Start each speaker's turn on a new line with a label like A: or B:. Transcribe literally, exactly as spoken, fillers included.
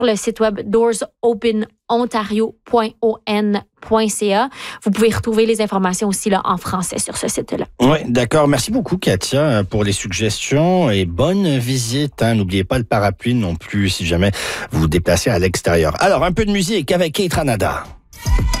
A: le site web doors open ontario point o n point c a. Vous pouvez retrouver les informations aussi là, en français sur ce site-là.
B: Oui, d'accord. Merci beaucoup, Katia, pour les suggestions et bonne visite. Hein. N'oubliez pas le parapluie non plus si jamais vous vous déplacez à l'extérieur. Alors, un peu de musique avec Kate Ranada.